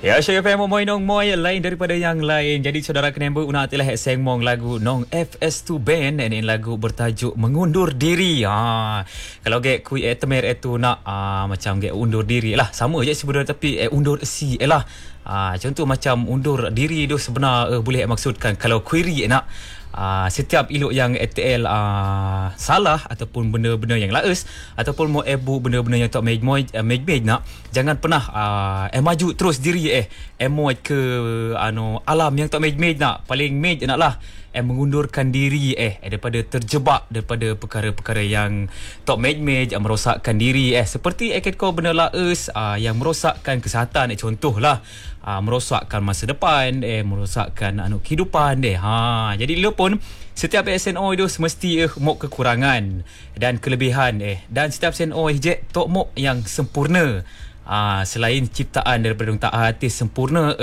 Ya, saya FM moy nong moy lain daripada yang lain. Jadi saudara kenemba una telah seng mong lagu nong FS2 band ini lagu bertajuk Mengundur Diri. Kalau ge kui temer itu nak macam ge undur diri lah. Sama je sebenarnya tapi undur si lah. Contoh macam undur diri tu sebenar boleh maksudkan kalau query nak setiap ilok yang ETL salah ataupun benda-benda yang laes ataupun mau ebu benda-benda yang tak make nak jangan pernah maju terus diri mau ke alam yang tak make nak paling make nak lah mengundurkan diri daripada terjebak daripada perkara-perkara yang tak make merosakkan diri seperti kau benda laes yang merosakkan kesihatan contohlah merosakkan masa depan merosakkan kehidupan jadi lu pun setiap SNO itu semesti mok kekurangan dan kelebihan dan setiap SNO je tok mok yang sempurna selain ciptaan daripada tak artis sempurna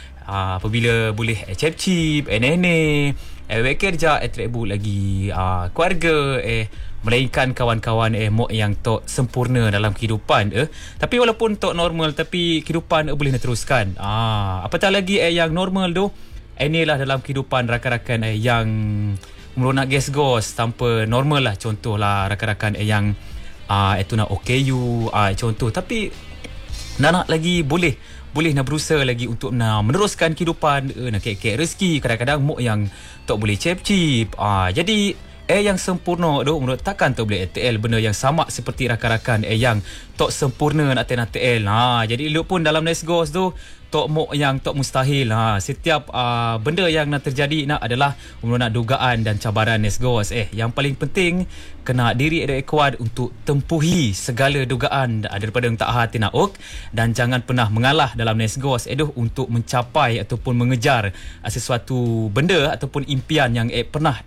apabila boleh cip-cip nenek kerja atrebu lagi keluarga melainkan kawan-kawan mok yang tok sempurna dalam kehidupan tapi walaupun tok normal tapi kehidupan boleh nak teruskan apatah lagi yang normal tu inilah dalam kehidupan rakan-rakan yang melunak gas-gos tanpa normal lah contohlah rakan-rakan yang itu nak OKU contoh tapi nak lagi boleh nak berusaha lagi untuk nak meneruskan kehidupan nak kek rezeki kadang-kadang mok yang tak boleh cip-cip jadi yang sempurna tu menurut takkan tak boleh ATL benda yang sama seperti rakan-rakan yang tak sempurna nak ATL jadi lu pun dalam Let's Go tu tok mok yang tak mustahil setiap benda yang nak terjadi nak adalah menurut dugaan dan cabaran Let's Go yang paling penting kena diri ada kuat untuk tempuhi segala dugaan daripada yang tak hati nak dan jangan pernah mengalah dalam Let's Go untuk mencapai ataupun mengejar sesuatu benda ataupun impian yang pernah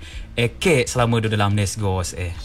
kek selama dalam Let's Go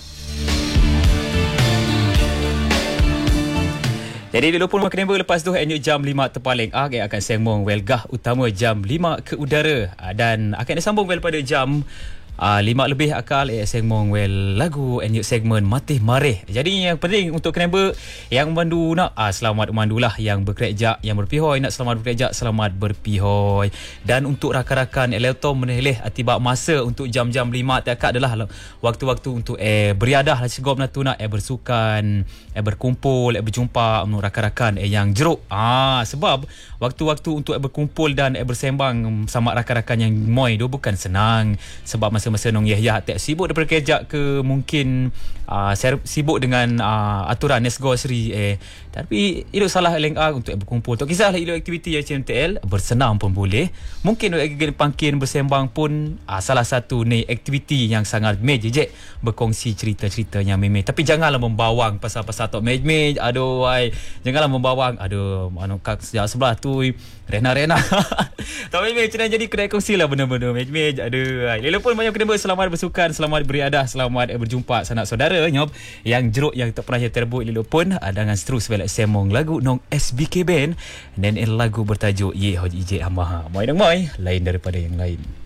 Jadi dulu pun makan nemba lepas tu jam 5 terpaling akan sembang welgah utama jam 5 ke udara dan akan disambung well pada jam 5 lebih akal sembang well lagu segmen Matih Marih. Jadi yang penting untuk kenemba yang mandu nak selamat mandulah yang bekerja yang berpihoi nak selamat bekerja selamat berpihoi dan untuk rakan-rakan laptop meneleh tiba masa untuk jam-jam 5 tak adalah waktu-waktu untuk beriadah lah segop nak tu nak bersukan berkumpul berjumpa dengan rakan-rakan yang jeruk sebab waktu-waktu untuk berkumpul dan bersembang sama rakan-rakan yang moy tu bukan senang sebab masa nong Yahya tak sibuk daripada kerja ke mungkin sibuk dengan aturan negosri tapi itu salah lengah untuk berkumpul tak kisahlah itu aktiviti yang CMTL bersenam pun boleh mungkin pangkin bersembang pun salah satu ni aktiviti yang sangat major je berkongsi cerita-cerita yang meme tapi janganlah membawang pasal-pasal tok mej aduh janganlah membawang aduh kak sebelah tu Rena tak mej jadi kena kongsi lah benda-benda mej aduh lelo pun banyak kena selamat bersukan selamat beriadah selamat berjumpa sanak saudara nyop yang jeruk yang tak pernah terbuk lelo pun dengan terus balik semong lagu nong SBK Band dan lagu bertajuk Ye Hoji Ije Amaha moy lain daripada yang lain